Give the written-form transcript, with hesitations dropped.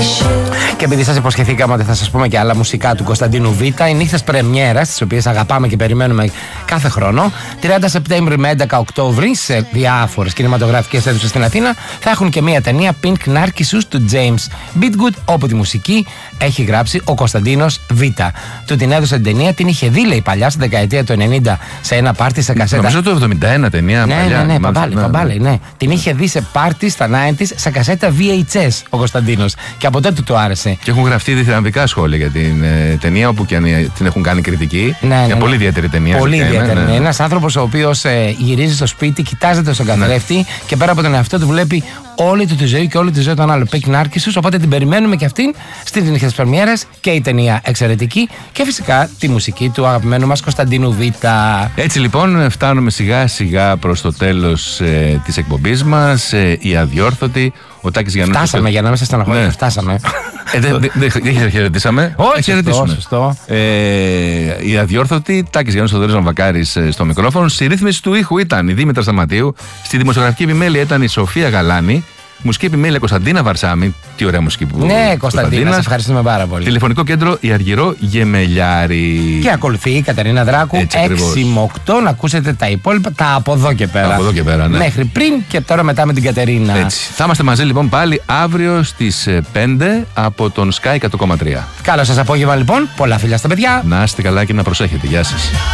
Και επειδή σας υποσχεθήκαμε ότι θα σας πούμε και άλλα μουσικά του Κωνσταντίνου Β, οι νύχτες πρεμιέρας, τις οποίες αγαπάμε και περιμένουμε κάθε χρόνο, 30 Σεπτέμβρη με 11 Οκτώβρη, σε διάφορες κινηματογραφικές αίθουσες στην Αθήνα, θα έχουν και μια ταινία Pink Narcissus του James Bitgood, όπου τη μουσική έχει γράψει ο Κωνσταντίνος Β. Του την έδωσε την ταινία, την είχε δει, λέει, παλιά, στη δεκαετία του 90, σε ένα πάρτι σε κασέτα. Νομίζω το 71 ταινία. Ναι, παμπάλη, ναι. Την είχε δει σε πάρτι στα 90s σε κασέτα VHS ο Κωνσταντίνος. Και από τότε του άρεσε. Και έχουν γραφτεί διθυραμβικά σχόλια για την ταινία, όπου και αν την έχουν κάνει κριτική. Ναι. Πολύ ιδιαίτερη ταινία. Πολύ ιδιαίτερη. Ναι. Ένας άνθρωπος ο οποίος γυρίζει στο σπίτι, κοιτάζεται στον καθρέφτη και πέρα από τον εαυτό του βλέπει όλη του τη ζωή και όλη τη ζωή των άλλων. Pink Narcissus, οπότε την περιμένουμε και αυτήν στις νύχτες πρεμιέρας, και η ταινία εξαιρετική και φυσικά τη μουσική του αγαπημένου μας Κωνσταντίνου Β. Έτσι λοιπόν φτάνουμε σιγά σιγά προς το τέλος της εκπομπής μας. Η αδιόρθωτη, ο Τάκης Γιαννούτσος. Φτάσαμε, για να μην σας στεναχωρήσω, φτάσαμε. Δεν χαιρετήσαμε. Όχι, σωστό. Η αδιόρθωτη, Τάκης Γιαννούτσος, Θοδωρής Βακάρης στο μικρόφωνο. Στη ρύθμιση του ήχου ήταν η Δήμητρα Σταματίου. Στη δημοσιογραφική επιμέλεια ήταν η Σοφία Γαλάνη. Μουσική επιμέλεια Κωνσταντίνα Βαρσάμι. Τι ωραία μουσική που. Ναι, Κωνσταντίνα, σε ευχαριστούμε πάρα πολύ. Τηλεφωνικό κέντρο η Αργυρό Γεμελιάρη. Και ακολουθεί η Κατερίνα Δράκου 6 με 8. Να ακούσετε τα υπόλοιπα, τα από εδώ και πέρα. Από εδώ και πέρα, ναι. Μέχρι πριν και τώρα μετά με την Κατερίνα. Έτσι. Θα είμαστε μαζί λοιπόν πάλι αύριο στις 5 από τον Sky 100,3. Καλό σας απόγευμα λοιπόν. Πολλά φιλιά στα παιδιά. Να είστε καλά και να προσέχετε. Γεια σας.